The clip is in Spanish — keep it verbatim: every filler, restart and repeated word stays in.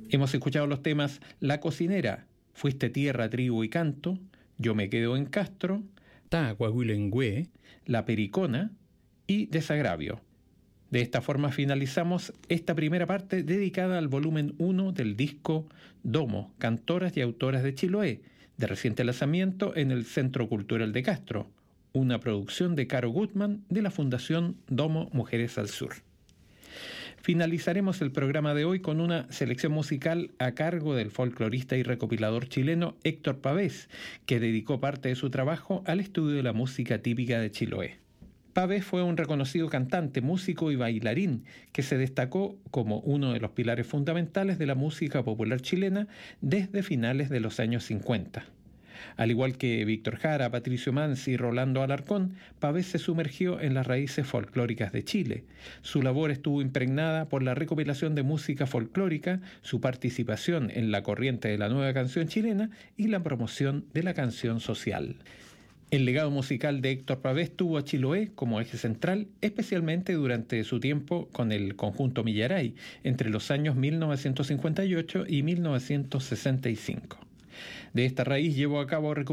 Hemos escuchado los temas La Cocinera, Fuiste Tierra, Tribu y Canto, Yo me quedo en Castro, Ta Coahuilengüe, La Pericona y Desagravio. De esta forma finalizamos esta primera parte dedicada al volumen uno del disco Domo, Cantoras y Autoras de Chiloé, de reciente lanzamiento en el Centro Cultural de Castro, una producción de Caro Gutman de la Fundación Domo Mujeres al Sur. Finalizaremos el programa de hoy con una selección musical a cargo del folclorista y recopilador chileno Héctor Pavés, que dedicó parte de su trabajo al estudio de la música típica de Chiloé. Pavés fue un reconocido cantante, músico y bailarín que se destacó como uno de los pilares fundamentales de la música popular chilena desde finales de los años cincuenta. Al igual que Víctor Jara, Patricio Mansi y Rolando Alarcón, Pavés se sumergió en las raíces folclóricas de Chile. Su labor estuvo impregnada por la recopilación de música folclórica, su participación en la corriente de la nueva canción chilena y la promoción de la canción social. El legado musical de Héctor Pavés tuvo a Chiloé como eje central, especialmente durante su tiempo con el conjunto Millaray, entre los años mil novecientos cincuenta y ocho y mil novecientos sesenta y cinco. De esta raíz llevó a cabo